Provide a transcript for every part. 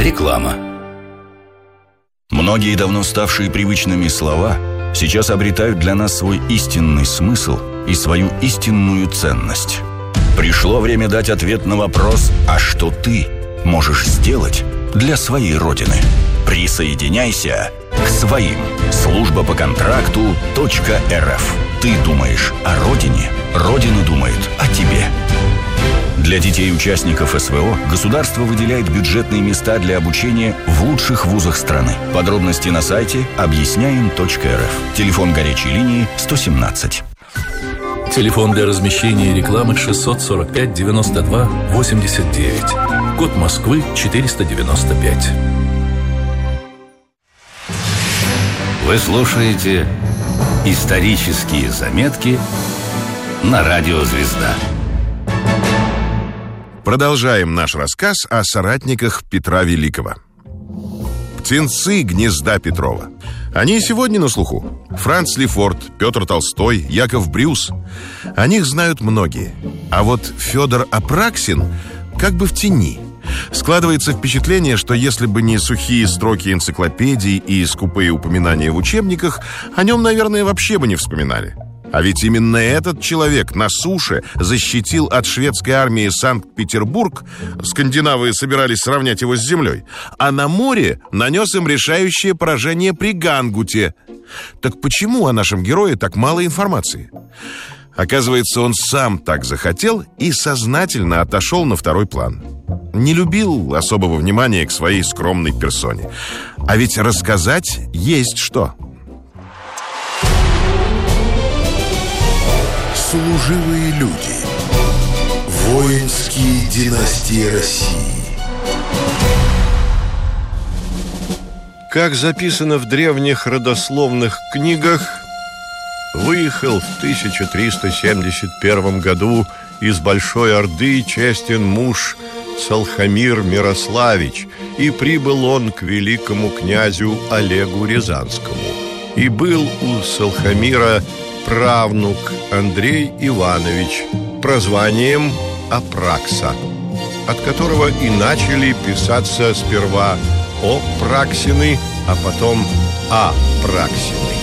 Реклама. Многие давно ставшие привычными слова сейчас обретают для нас свой истинный смысл и свою истинную ценность. Пришло время дать ответ на вопрос: а что ты можешь сделать для своей Родины? Присоединяйся к своим. Служба по контракту .рф. Ты думаешь о Родине, Родина думает о тебе. Для детей-участников СВО государство выделяет бюджетные места для обучения в лучших вузах страны. Подробности на сайте объясняем.рф. Телефон горячей линии 117. Телефон для размещения рекламы 645 92 89. Код Москвы 495. Вы слушаете «Исторические заметки» на радио «Звезда». Продолжаем наш рассказ о соратниках Петра Великого. Птенцы гнезда Петрова. Они и сегодня на слуху. Франц Лефорт, Петр Толстой, Яков Брюс. О них знают многие. А вот Федор Апраксин как бы в тени. Складывается впечатление, что если бы не сухие строки энциклопедий и скупые упоминания в учебниках, о нем, наверное, вообще бы не вспоминали. А ведь именно этот человек на суше защитил от шведской армии Санкт-Петербург, скандинавы собирались сравнять его с землей, а на море нанес им решающее поражение при Гангуте. Так почему о нашем герое так мало информации? Оказывается, он сам так захотел и сознательно отошел на второй план. Не любил особого внимания к своей скромной персоне. А ведь рассказать есть что. Служивые люди. Воинские династии России. Как записано в древних родословных книгах, выехал в 1371 году из Большой Орды честен муж Салхамир Мирославич, и прибыл он к великому князю Олегу Рязанскому. И был у Салхамира правнук Андрей Иванович, прозванием Апракса, от которого и начали писаться сперва Опраксины, а потом Апраксины.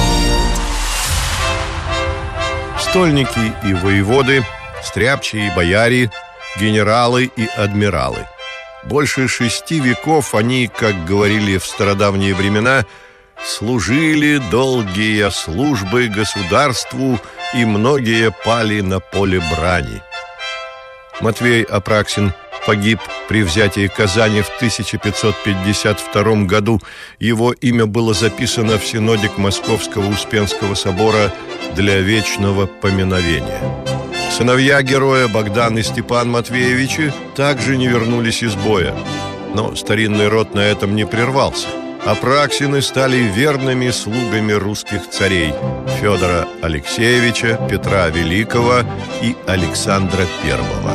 Стольники и воеводы, стряпчие и бояре, генералы и адмиралы. Больше 6 веков они, как говорили в стародавние времена, служили долгие службы государству, и многие пали на поле брани. Матвей Апраксин погиб при взятии Казани в 1552 году. Его имя было записано в синодик Московского Успенского собора для вечного поминовения. Сыновья героя Богдан и Степан Матвеевичи также не вернулись из боя. Но старинный род на этом не прервался. Апраксины стали верными слугами русских царей Федора Алексеевича, Петра Великого и Александра I.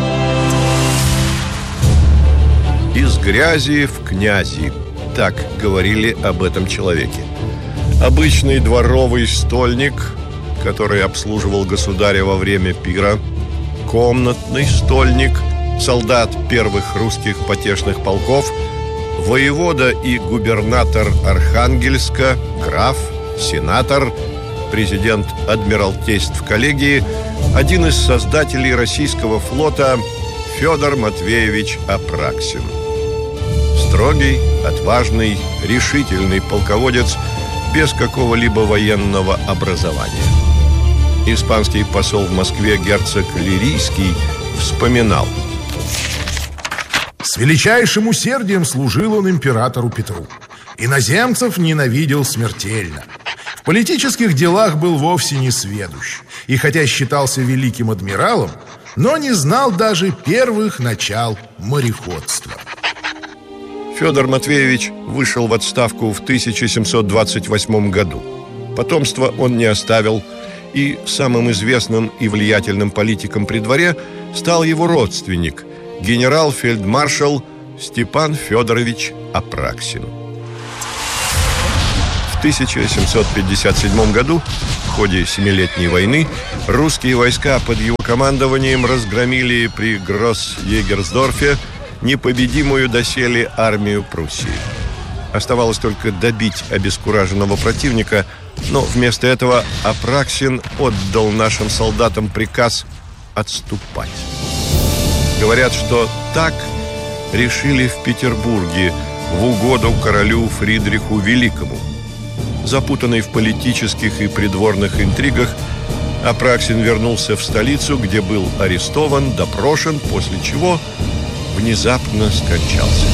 Из грязи в князи. Так говорили об этом человеке. Обычный дворовый стольник, который обслуживал государя во время пира, комнатный стольник, солдат первых русских потешных полков, воевода и губернатор Архангельска, граф, сенатор, президент Адмиралтейств коллегии, один из создателей российского флота Федор Матвеевич Апраксин. Строгий, отважный, решительный полководец без какого-либо военного образования. Испанский посол в Москве герцог Лирийский вспоминал: с величайшим усердием служил он императору Петру. Иноземцев ненавидел смертельно. В политических делах был вовсе не сведущ. И хотя считался великим адмиралом, но не знал даже первых начал мореходства. Федор Матвеевич вышел в отставку в 1728 году. Потомства он не оставил, и самым известным и влиятельным политиком при дворе стал его родственник, генерал-фельдмаршал Степан Федорович Апраксин. В 1757 году, в ходе Семилетней войны, русские войска под его командованием разгромили при Гросс-Егерсдорфе непобедимую доселе армию Пруссии. Оставалось только добить обескураженного противника, но вместо этого Апраксин отдал нашим солдатам приказ отступать. Говорят, что так решили в Петербурге в угоду королю Фридриху Великому. Запутанный в политических и придворных интригах, Апраксин вернулся в столицу, где был арестован, допрошен, после чего внезапно скончался.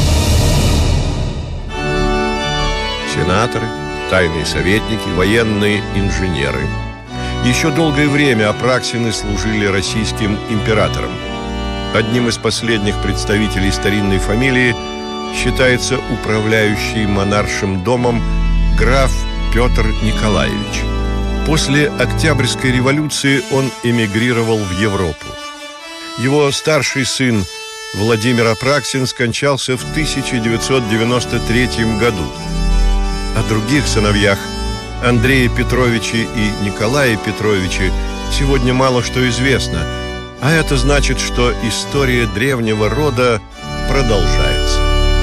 Сенаторы, тайные советники, военные инженеры. Еще долгое время Апраксины служили российским императорам. Одним из последних представителей старинной фамилии считается управляющий монаршим домом граф Петр Николаевич. После Октябрьской революции он эмигрировал в Европу. Его старший сын Владимир Апраксин скончался в 1993 году. О других сыновьях Андрее Петровиче и Николае Петровиче сегодня мало что известно, а это значит, что история древнего рода продолжается.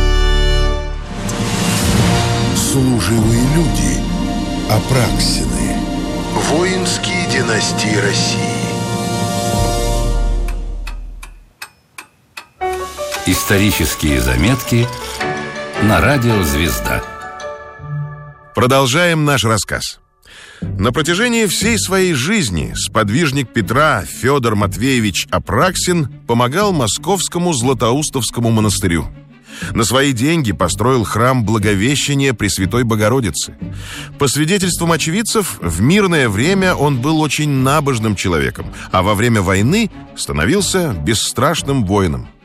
Служивые люди. Апраксины. Воинские династии России. Исторические заметки на радио «Звезда». Продолжаем наш рассказ. На протяжении всей своей жизни сподвижник Петра Федор Матвеевич Апраксин помогал Московскому Златоустовскому монастырю. На свои деньги построил храм Благовещения Пресвятой Богородицы. По свидетельствам очевидцев, в мирное время он был очень набожным человеком, а во время войны становился бесстрашным воином.